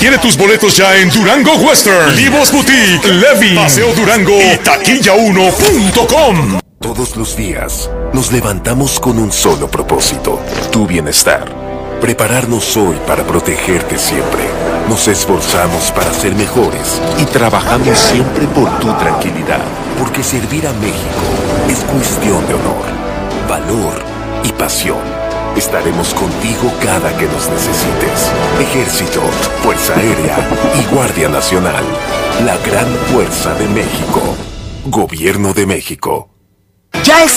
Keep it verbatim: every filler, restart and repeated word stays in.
Adquiere tus boletos ya en Durango Western, Livos Boutique, Levi, Paseo Durango y taquilla uno punto com. Todos los días nos levantamos con un solo propósito, tu bienestar. Prepararnos hoy para protegerte siempre. Nos esforzamos para ser mejores y trabajamos siempre por tu tranquilidad. Porque servir a México es cuestión de honor, valor y pasión. Estaremos contigo cada que nos necesites. Ejército, Fuerza Aérea y Guardia Nacional. La gran fuerza de México. Gobierno de México. Ya es